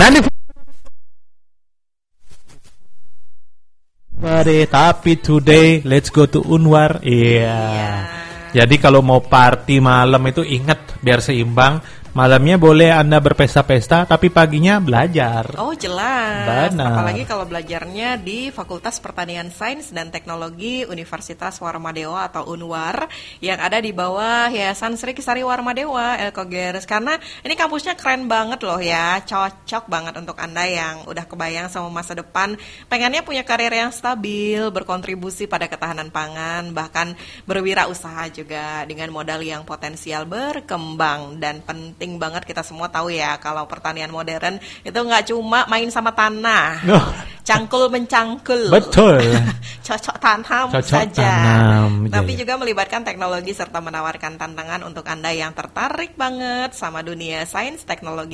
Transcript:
Tapi today let's go to Unwar. Iya. Jadi kalau mau party malam itu ingat biar seimbang. Malamnya boleh Anda berpesta-pesta, tapi paginya belajar. Oh jelas. Benar. Apalagi kalau belajarnya di Fakultas Pertanian Sains dan Teknologi Universitas Warmadewa atau Unwar yang ada di bawah Yayasan Sri Kisari Warmadewa Elkogeres. Karena ini kampusnya keren banget loh ya, cocok banget untuk Anda yang udah kebayang sama masa depan, pengennya punya karir yang stabil, berkontribusi pada ketahanan pangan, bahkan berwirausaha juga dengan modal yang potensial berkembang. Dan penting banget kita semua tahu ya kalau pertanian modern itu nggak cuma main sama tanah, cangkul mencangkul, betul, cocok tanam saja, tapi juga melibatkan teknologi serta menawarkan tantangan untuk Anda yang tertarik banget sama dunia sains teknologi